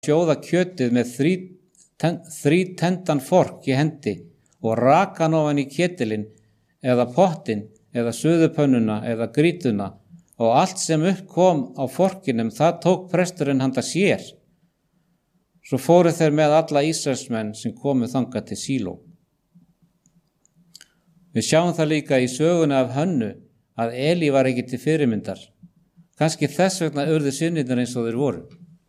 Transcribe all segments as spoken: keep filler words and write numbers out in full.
sjóða kjötið með þrí, ten, þrítendan fork í hendi og raka hann ofan í ketilinn eða pottin eða suðupönnuna eða grýtuna og allt sem upp kom á forkinum það tók presturinn handa sér. Svo fóru þeir með alla Ísraelsmenn sem komu þangað til Síló. Við sjáum það líka í sögunni af Hönnu að Elí var ekki til fyrirmyndar. Kannski þess vegna urðu synirnir eins og þeir voru.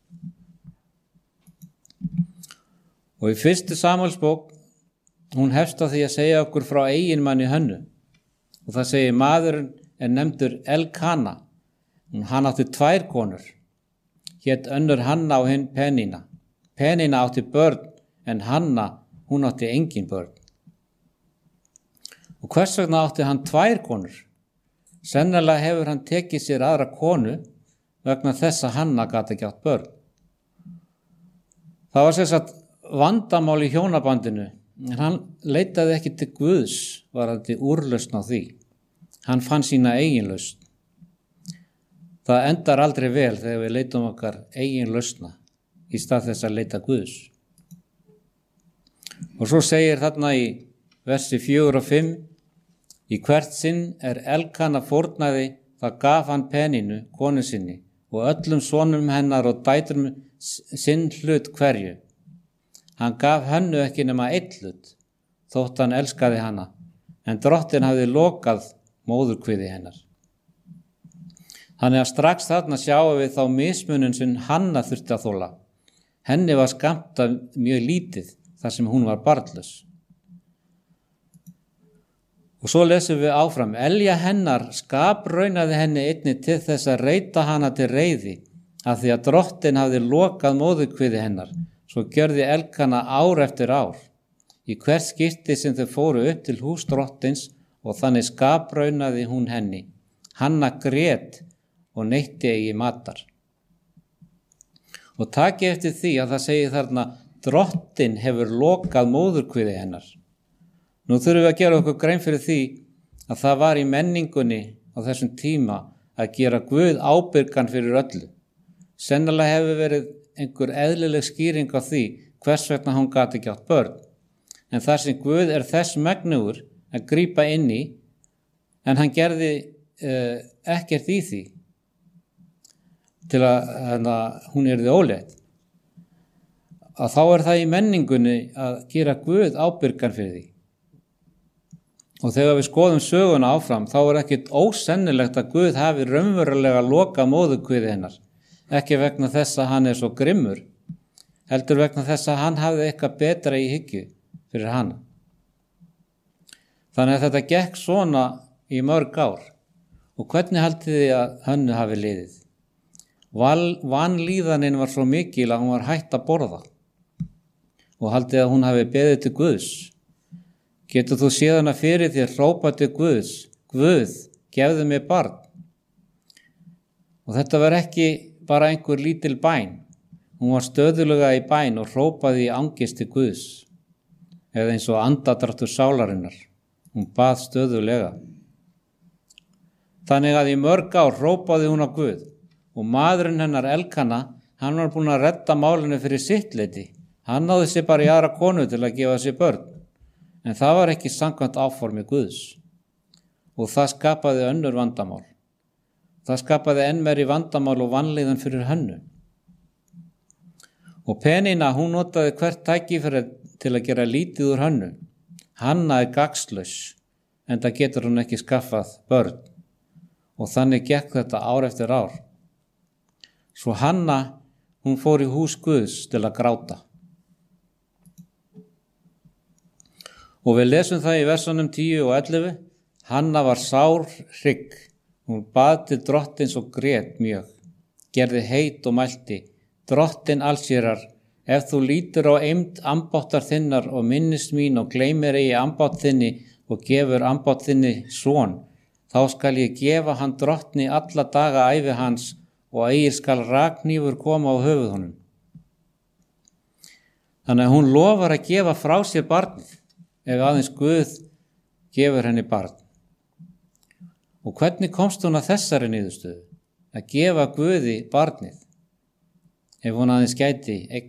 Og í fyrstu Samúelsbók, hún hefst á því að segja okkur frá eiginmanni Hönnu. Og það segir maðurinn er nefndur Elkana. Hann átti tvær konur. Hét önnur Hanna og hinn Penína. Penína átti börn en Hanna, hún átti engin börn. Og hvers vegna átti hann tvær konur? Sennilega hefur hann tekið sér aðra konu vegna þess að Hanna gat ekki átt börn. Það var sem sagt vandamál í hjónabandinu, en hann leitaði ekki til Guðs varðandi úrlausn á því. Hann fann sína eigin lausn. Það endar aldrei vel þegar við leitum okkar eigin lausna í stað þess að leita Guðs. Og svo segir þarna í versi fjögur og fimm: Í hvert sinn er Elkana fórnaði, það gaf hann Penínu, konu sinni, og öllum sonum hennar og dætrum sinn hlut hverju. Hann gaf Hönnu ekki nema einn hlut, þótt hann elskaði hana, en drottin hafði lokað móðurkviði hennar. Þannig að strax þarna sjáum við þá mismunun sem Hanna þurfti að þola. Henni var skammtað mjög lítið þar sem hún var barnlaus. Og svo lesum við áfram: Elja hennar skapraunaði henni einnig til þess að reita hana til reiði, af því að drottin hafði lokað móðurkviði hennar. Svo gjörði Elkana ár eftir ár, í hvert skipti sem þau fóru upp til hús drottins, og þannig skapraunaði hún henni. Hanna grét og neytti eigi matar. Og takið eftir því að það segir þarna: drottin hefur lokað móðurkviði hennar. Nú þurfum við að gera okkur grein fyrir því að það var í menningunni á þessum tíma að gera Guð ábyrgan fyrir öllu. Sennilega hefur verið einhver eðlileg skýring á því hvers vegna hún gat ekki átt börn. En þar sem Guð er þess megnugur að grípa inn í, en hann gerði uh, ekkert í því til að, að hún yrði ólétt, að þá er það í menningunni að gera Guð ábyrgan fyrir því. Og þegar við skoðum söguna áfram, þá er ekkert ósennilegt að Guð hafi raunverulega lokað móðurkviði hennar. Ekki vegna þess að hann er svo grimmur, heldur vegna þess að hann hafði eitthvað betra í hyggju fyrir hana. Þannig að þetta gekk svona í mörg ár. Og hvernig haldið þið að Hönnu hafi liðið? Vanlíðanin var svo mikil að hún var hætt að borða. Og haldið að hún hafi beðið til Guðs. Getur þú séð hana fyrir þér hrópa til Guðs: Guð, gefðu mér barn. Og þetta var ekki bara einhver lítil bæn. Hún var stöðulega í bæn og hrópaði í angist til Guðs. Eða eins og andadráttur sálarinnar. Hún bað stöðulega. Þannig að í mörg ár hrópaði hún á Guð. Og maðurinn hennar Elkana, hann var búinn að redda málinu fyrir sitt leyti. Hann náði sér bara í aðra konu til að gefa sér börn. En það var ekki samkvæmt áformi Guðs. Og það skapaði önnur vandamál. Það skapaði enn meiri vandamál og vanlíðan fyrir Hönnu. Og Penína, hún notaði hvert tækifæri til að gera lítið úr Hönnu. Hanna er gagnslaus, enda getur hún ekki skaffað börn. Og þannig gekk þetta ár eftir ár. Svo Hanna, hún fór í hús Guðs til að gráta. Og við lesum það í versunum tíu og ellefu. Hanna var sár hrygg. Hún bað til drottins og grét mjög. Gerði heit og mælti: Drottin allsherjar, ef þú lítur á eymd ambáttar þinnar og minnist mín og gleymir eigi ambátt þinni og gefur ambátt þinni son, þá skal ég gefa hann drottni alla daga ævi hans og eigi skal raknífur koma á höfuð honum. Þannig að hún lofar að gefa frá sér barnið, ef aðeins Guð gefur henni barn. Og hvernig komst hún að þessari niðurstöðu? Að gefa Guði barnið, ef hún aðeins gæti